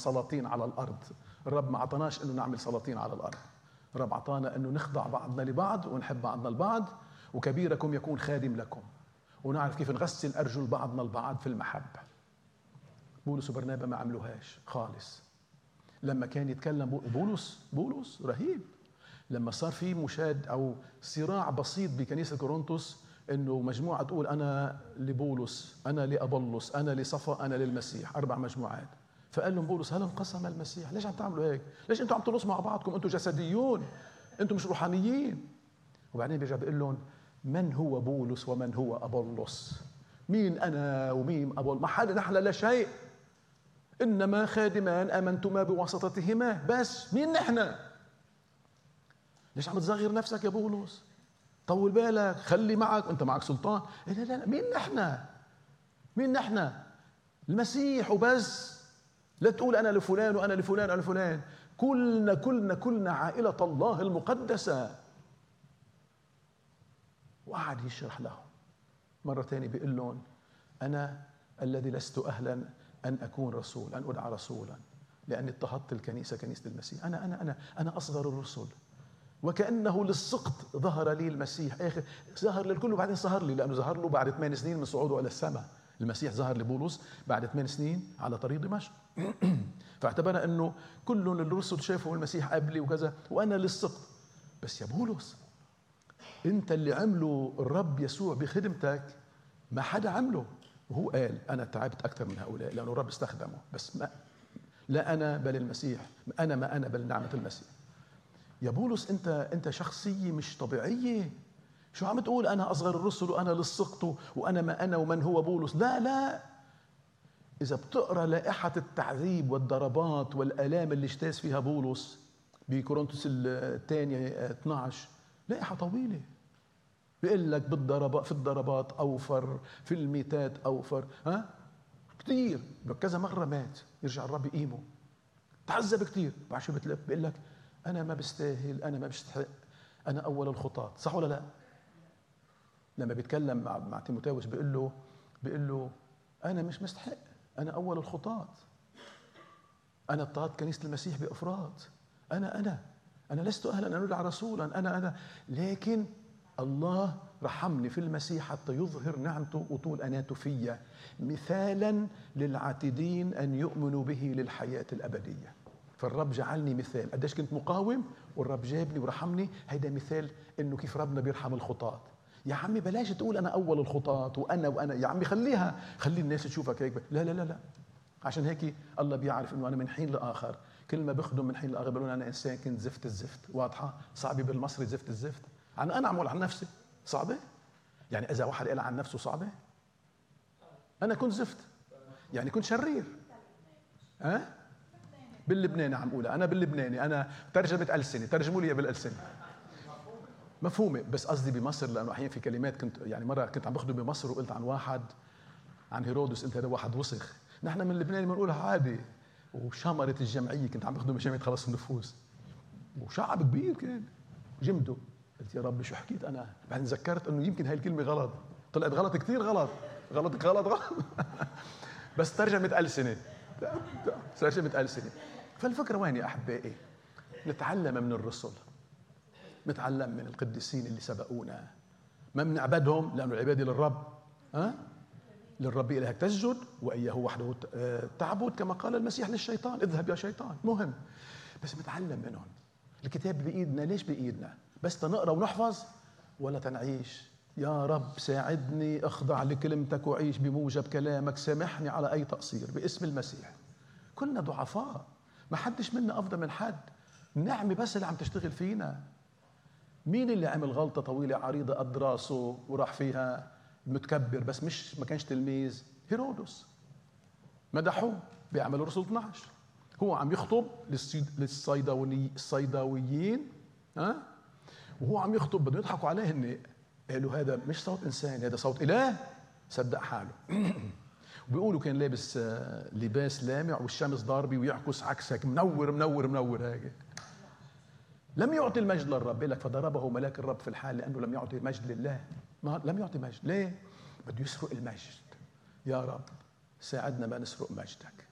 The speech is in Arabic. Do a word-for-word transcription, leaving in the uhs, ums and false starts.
سلاطين على الأرض. الرب ما عطاناش إنه نعمل سلاطين على الأرض، الرب عطانا إنه نخضع بعضنا لبعض ونحب بعضنا البعض، وكبيركم يكون خادم لكم، ونعرف كيف نغسل أرجل بعضنا البعض في المحبة. بولس وبرنابا ما عملوهاش خالص. لما كان يتكلم بولس بولس رهيب، لما صار في مشاد أو صراع بسيط بكنيسة كورنثوس إنه مجموعة تقول أنا لبولس، أنا لأبولس، أنا لصفا، أنا للمسيح، أربع مجموعات. فقال لهم بولس هل انقسم المسيح؟ ليش عم تعملوا هيك؟ ليش أنتم عم ترقصوا مع بعضكم؟ أنتم جسديون، أنتم مش روحانيين. وبعدين بيرجع بيقول لهم من هو بولس ومن هو أبولس؟ مين أنا ومين أبولس؟ ما حدا، نحن لا شيء، إنما خادمان آمنتما بواسطتهما بس. مين نحن؟ ليش عم تصغر نفسك يا بولس؟ طول بالك، خلي معك، أنت معك سلطان. لا لا لا، مين نحن؟ مين نحن؟ المسيح وبس. لا تقول أنا لفلان وأنا لفلان وأنا لفلان، كلنا كلنا كلنا عائلة الله المقدسة. وقعد يشرح لهم مرة ثانية، بيقول لهم أنا الذي لست أهلا أن أكون رسول، أن أدعى رسولا، لأني اضطهدت الكنيسة، كنيسة المسيح. أنا أنا أنا أنا أصغر الرسل، وكأنه للسقط ظهر لي المسيح. آخر ظهر للكل وبعدين ظهر لي، لأنه ظهر له بعد ثمان سنين من صعوده إلى السماء. المسيح ظهر لبولس بعد ثمان سنين على طريق دمشق. فاعتبر أنه كل الرسل شافوا المسيح قبلي وكذا، وأنا للسقط. بس يا بولس، أنت اللي عمله الرب يسوع بخدمتك ما حدا عمله. وهو قال أنا تعبت أكثر من هؤلاء، لأنه الرب استخدمه، بس ما لا أنا بل المسيح، أنا ما أنا بل نعمة المسيح. يا بولس أنت أنت شخصية مش طبيعية. شو عم تقول أنا أصغر الرسل وأنا للسقط وأنا ما أنا ومن هو بولس؟ لا لا، إذا بتقرأ لائحة التعذيب والضربات والآلام اللي اجتاز فيها بولس بكورنثوس الثانية اثنعش، لائحة طويلة. بيقول لك بالضربات، في الضربات أوفر، في الميتات أوفر، ها كثير. كذا مرة مات، يرجع الرب يقيمه. تعذب كثير، بعد شو بتلف بيقول لك أنا ما بستاهل، أنا ما بستحق، أنا أول الخطاة. صح ولا لا؟ لما بيتكلم مع مع تيموثاوس بيقول له بيقول له أنا مش مستحق، أنا أول الخطاة، أنا اضطهدت كنيسة المسيح بأفراط، أنا أنا أنا لست أهلا أن أدعى رسولا، أنا أنا لكن الله رحمني في المسيح حتى يظهر نعمته وطول أناته فيا، مثالا للعاتدين أن يؤمنوا به للحياة الأبدية. فالرب جعلني مثال. قديش كنت مقاوم والرب جابني ورحمني، هيدا مثال إنه كيف ربنا بيرحم الخطاة. يا عمي بلاش تقول أنا أول الخطاة وأنا وأنا، يا عمي خليها، خلي الناس تشوفك هيك. لا لا لا لا، عشان هيك الله بيعرف إنه أنا من حين لآخر كل ما بخدم من حين لآخر بقولون أنا إنسان كنت زفت الزفت. واضحة؟ صعبة بالمصري زفت الزفت. عن أنا أعمل عن نفسي صعبة؟ يعني إذا واحد قال عن نفسه صعبة؟ أنا كنت زفت، يعني كنت شرير. ها؟ أه؟ باللبناني عم قولها أنا، باللبناني أنا ترجمة ألسنة، ترجموا لي بالألسنة مفهومة. بس قصدي بمصر، لأنه أحيانا في كلمات كنت يعني مرة كنت عم بخدم بمصر وقلت عن واحد، عن هيرودس، أنت هذا واحد وسخ. نحن من لبنان بنقولها عادي. وشمرت الجمعية، كنت عم بخدم بجمعية خلاص النفوس وشعب كبير كان جمده. قلت يا رب شو حكيت أنا؟ بعدين ذكرت إنه يمكن هاي الكلمة غلط، طلعت غلط كتير، غلط غلط غلط غلط بس ترجمة ألسنة، ترجمة ألسنة. فالفكرة وين يا أحبائي؟ نتعلم من الرسل، نتعلم من القديسين اللي سبقونا. ما بنعبدهم لأنه العبادة للرب، ها؟ للرب إلهك تسجد وإياه وحده تعبد، كما قال المسيح للشيطان اذهب يا شيطان. مهم، بس نتعلم منهم. الكتاب بإيدنا. ليش بإيدنا؟ بس تنقرأ ونحفظ ولا تنعيش؟ يا رب ساعدني أخضع لكلمتك وعيش بموجب كلامك، سامحني على أي تقصير باسم المسيح. كلنا ضعفاء، ما حدش منا أفضل من حد، النعمة بس اللي عم تشتغل فينا. مين اللي عمل غلطة طويلة عريضة قد راسه وراح فيها متكبر بس مش ما كانش تلميذ؟ هيرودس مدحوه بيعمل رسل اثنعش، هو عم يخطب للصيداوي الصيداويين، ها، وهو عم يخطب بده يضحكوا عليه. هن قالوا هذا مش صوت انسان، هذا صوت اله. صدق حاله وبيقولوا كان لابس لباس لامع والشمس ضاربه ويعكس عكسك، منور منور منور هيك. لم يعطي المجد للرب، لك فضربه ملاك الرب في الحال، لانه لم يعطي المجد لله. ما لم يعطي مجد ليه؟ بده يسرق المجد. يا رب ساعدنا ما نسرق مجدك.